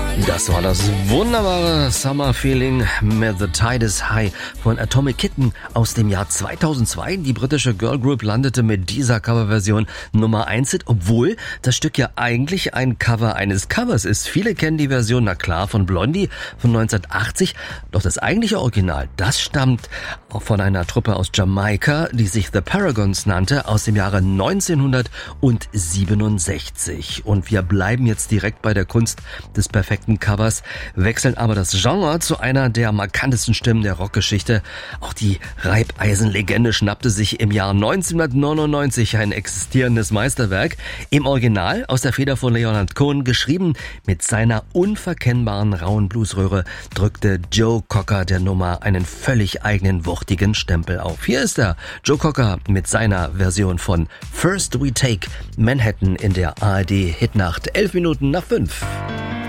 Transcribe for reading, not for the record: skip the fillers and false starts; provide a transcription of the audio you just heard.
Das war das wunderbare Summer Feeling mit The Tide is High von Atomic Kitten aus dem Jahr 2002. Die britische Girl Group landete mit dieser Coverversion Nummer 1 Hit, obwohl das Stück ja eigentlich ein Cover eines Covers ist. Viele kennen die Version, na klar, von Blondie von 1980. Doch das eigentliche Original, das stammt auch von einer Truppe aus Jamaika, die sich The Paragons nannte, aus dem Jahre 1967. Und wir bleiben jetzt direkt bei der Kunst des perfekten Covers, wechseln aber das Genre zu einer der markantesten Stimmen der Rockgeschichte. Auch die Reibeisenlegende schnappte sich im Jahr 1999 ein existierendes Meisterwerk. Im Original aus der Feder von Leonard Cohen geschrieben. Mit seiner unverkennbaren rauen Bluesröhre drückte Joe Cocker der Nummer einen völlig eigenen, wuchtigen Stempel auf. Hier ist er, Joe Cocker mit seiner Version von First We Take Manhattan in der ARD Hitnacht, 11 Minuten nach 5.